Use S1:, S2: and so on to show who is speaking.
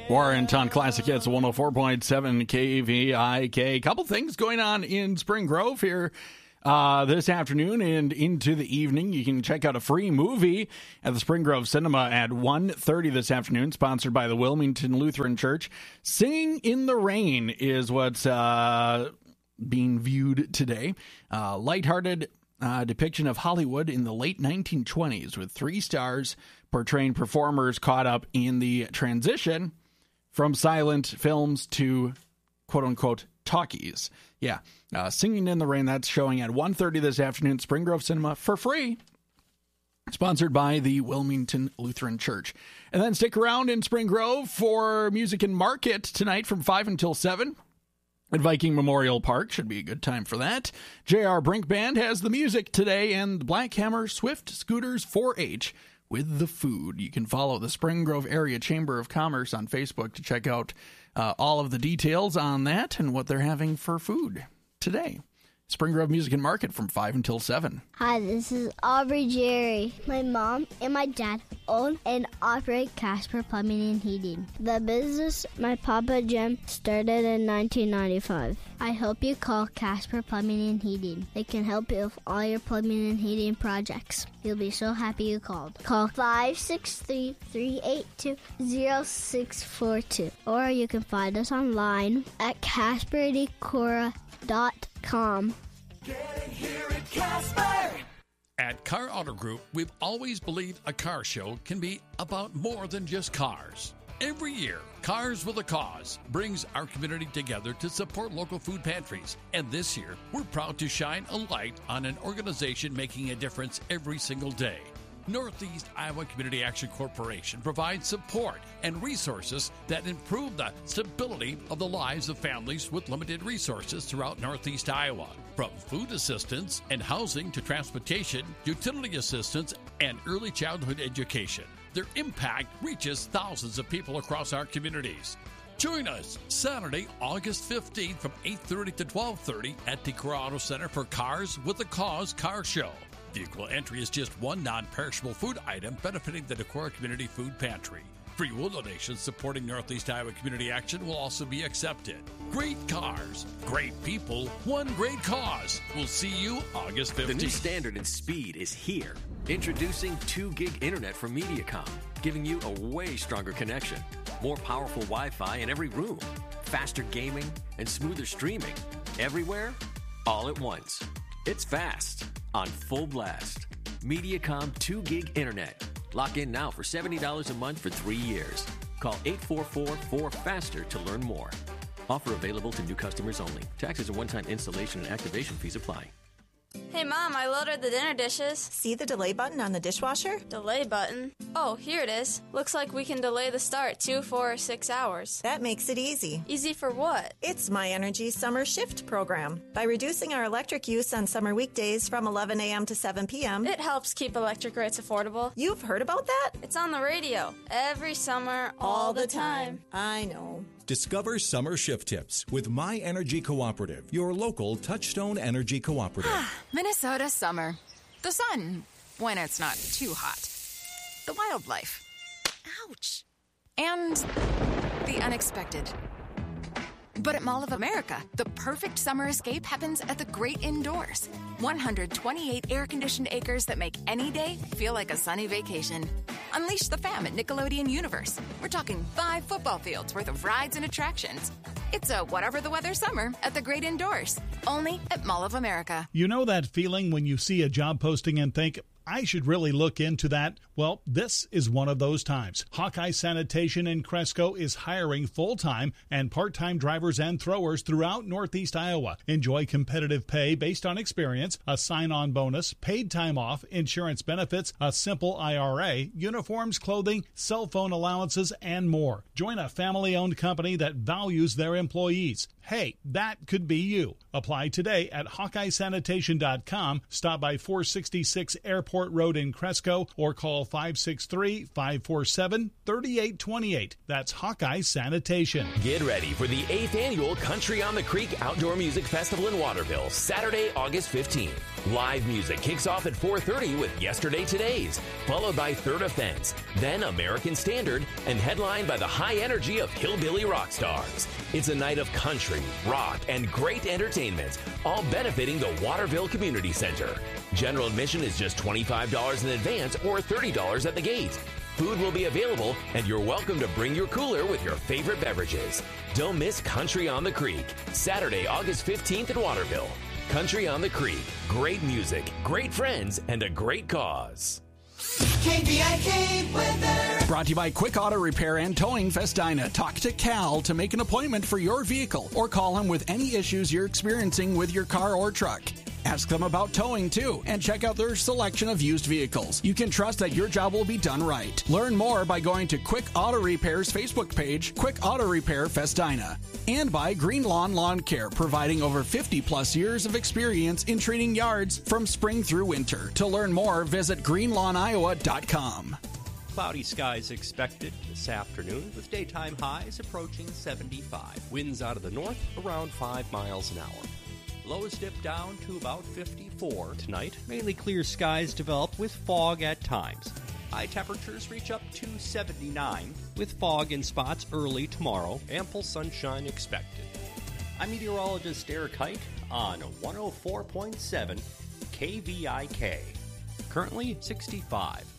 S1: Warrenton Classic Hits 104.7 KVIK. Couple things going on in Spring Grove here this afternoon and into the evening. You can check out a free movie at the Spring Grove Cinema at 1:30 this afternoon, sponsored by the Wilmington Lutheran Church. Singing in the Rain is what's being viewed today. Lighthearted depiction of Hollywood in the late 1920s with 3 stars portraying performers caught up in the transition from silent films to quote-unquote talkies. Yeah, Singing in the Rain, that's showing at 1:30 this afternoon, Spring Grove Cinema, for free. Sponsored by the Wilmington Lutheran Church. And then stick around in Spring Grove for Music and Market tonight from 5 until 7 at Viking Memorial Park. Should be a good time for that. J.R. Brink Band has the music today, and Black Hammer Swift Scooters 4-H with the food. You can follow the Spring Grove Area Chamber of Commerce on Facebook to check out all of the details on that and what they're having for food today. Spring Grove Music and Market from 5 until 7.
S2: Hi, this is Aubrey Jerry. My mom and my dad own and operate Casper Plumbing and Heating. The business my Papa Jim started in 1995. I hope you call Casper Plumbing and Heating. They can help you with all your plumbing and heating projects. You'll be so happy you called. Call 563-382-0642. Or you can find us online at CasperDecora.com.
S3: Get it here at Casper.
S4: At Car Auto Group, we've always believed a car show can be about more than just cars. Every year, Cars with a Cause brings our community together to support local food pantries. And this year, we're proud to shine a light on an organization making a difference every single day. Northeast Iowa Community Action Corporation provides support and resources that improve the stability of the lives of families with limited resources throughout Northeast Iowa. From food assistance and housing to transportation, utility assistance, and early childhood education, their impact reaches thousands of people across our communities. Join us Saturday, August 15th from 8:30 to 12:30 at the Decora Auto Center for Cars with a Cause Car Show. Vehicle entry is just one non-perishable food item benefiting the Decora Community Food Pantry. Free will donations supporting Northeast Iowa Community Action will also be accepted. Great cars, great people, one great cause. We'll see you August 15th.
S5: The new standard in speed is here. Introducing 2 gig internet from Mediacom, giving you a way stronger connection. More powerful Wi-Fi in every room. Faster gaming and smoother streaming. Everywhere, all at once. It's fast, on full blast. Mediacom 2 gig internet. Lock in now for $70 a month for 3 years. Call 844-4FASTER to learn more. Offer available to new customers only. Taxes and one-time installation and activation fees apply.
S6: Hey, Mom, I loaded the dinner dishes.
S7: See the delay button on the dishwasher?
S6: Delay button? Oh, here it is. Looks like we can delay the start 2, 4, or 6 hours.
S7: That makes it easy.
S6: Easy for what?
S7: It's My Energy Summer Shift program. By reducing our electric use on summer weekdays from 11 a.m. to 7 p.m.,
S6: it helps keep electric rates affordable.
S7: You've heard about that?
S6: It's on the radio. Every summer, all the time.
S7: I know.
S8: Discover summer shift tips with My Energy Cooperative, your local Touchstone Energy Cooperative.
S9: Minnesota summer. The sun, when it's not too hot. The wildlife. Ouch. And the unexpected. But at Mall of America, the perfect summer escape happens at the Great Indoors. 128 air-conditioned acres that make any day feel like a sunny vacation. Unleash the fam at Nickelodeon Universe. We're talking 5 football fields worth of rides and attractions. It's a whatever the weather summer at the Great Indoors. Only at Mall of America.
S10: You know that feeling when you see a job posting and think, I should really look into that? Well, this is one of those times. Hawkeye Sanitation in Cresco is hiring full-time and part-time drivers and throwers throughout Northeast Iowa. Enjoy competitive pay based on experience, a sign-on bonus, paid time off, insurance benefits, a simple IRA, uniforms, clothing, cell phone allowances, and more. Join a family-owned company that values their employees. Hey, that could be you. Apply today at HawkeyeSanitation.com. Stop by 466 Airport Airport Road in Cresco, or call 563-547-3828. That's Hawkeye Sanitation.
S11: Get ready for the 8th annual Country on the Creek Outdoor Music Festival in Waterville, Saturday, August 15th. Live music kicks off at 4:30 with Yesterday Todays, followed by Third Offense, then American Standard, and headlined by the high energy of Hillbilly Rock Stars. It's a night of country, rock, and great entertainment, all benefiting the Waterville Community Center. General admission is just $25 in advance or $30 at the gate. Food will be available, and you're welcome to bring your cooler with your favorite beverages. Don't miss Country on the Creek, Saturday, August 15th in Waterville. Country on the Creek, great music, great friends, and a great cause.
S3: KVIK weather.
S1: Brought to you by Quick Auto Repair and Towing Festina. Talk to Cal to make an appointment for your vehicle or call him with any issues you're experiencing with your car or truck. Ask them about towing, too, and check out their selection of used vehicles. You can trust that your job will be done right. Learn more by going to Quick Auto Repair's Facebook page, Quick Auto Repair Festina. And by Green Lawn Lawn Care, providing over 50-plus years of experience in treating yards from spring through winter. To learn more, visit greenlawniowa.com.
S12: Cloudy skies expected this afternoon with daytime highs approaching 75. Winds out of the north around 5 miles an hour. Lows dip down to about 54 tonight. Mainly clear skies develop with fog at times. High temperatures reach up to 79 with fog in spots early tomorrow. Ample sunshine expected. I'm meteorologist Eric Height on 104.7 KVIK. Currently 65.